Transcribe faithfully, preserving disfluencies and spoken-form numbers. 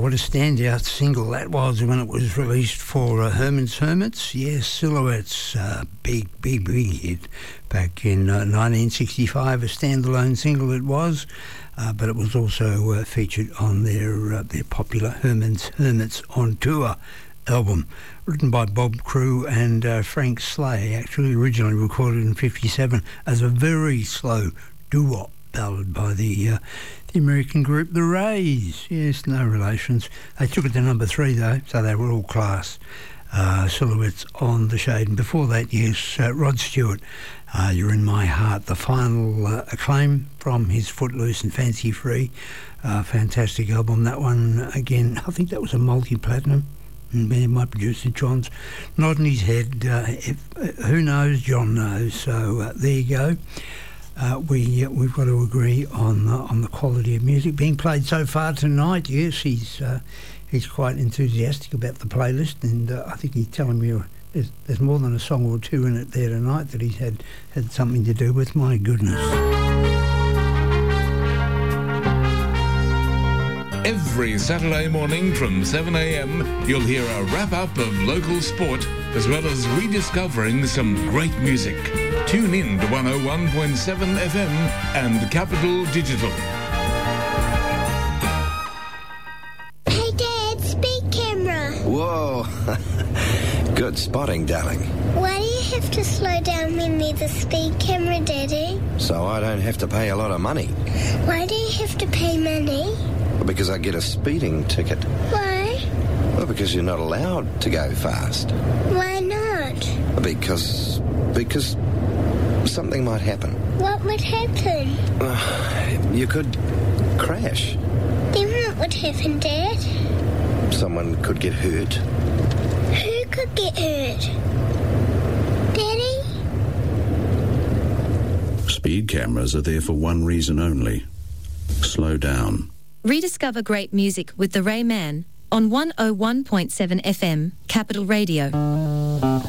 what a standout single that was when it was released for uh, Herman's Hermits. Yes, Silhouettes, uh, big, big, big hit back in uh, nineteen sixty-five. A standalone single it was, uh, but it was also uh, featured on their uh, their popular Herman's Hermits on Tour album, written by Bob Crew and uh, Frank Slay, actually originally recorded in fifty-seven as a very slow doo-wop ballad by the uh, the American group The Rays. Yes, no relations. They took it to number three though, so they were all class. Uh, Silhouettes on the Shade. And before that, yes, uh, Rod Stewart, uh, You're in My Heart, the final uh, acclaim from his Footloose and Fancy Free. Uh, fantastic album. That one, again, I think that was a multi-platinum. And my producer John's nodding his head. Uh, if, uh, who knows? John knows. So uh, there you go. Uh, we uh, we've got to agree on uh, on the quality of music being played so far tonight. Yes, he's uh, he's quite enthusiastic about the playlist, and uh, I think he's telling me there's, there's more than a song or two in it there tonight that he's had had something to do with. My goodness. Every Saturday morning from seven a.m, you'll hear a wrap-up of local sport, as well as rediscovering some great music. Tune in to one oh one point seven F M and Capital Digital. Hey, Dad, speed camera. Whoa. Good spotting, darling. Why do you have to slow down when there's a speed camera, Daddy? So I don't have to pay a lot of money. Why do you have to pay money? Because I get a speeding ticket. Why? Well, because you're not allowed to go fast. Why not? Because... because something might happen. What would happen? Uh, you could crash. Then what would happen, Dad? Someone could get hurt. Who could get hurt? Daddy? Speed cameras are there for one reason only. Slow down. Rediscover great music with The Ray Man on one oh one point seven F M, Capital Radio.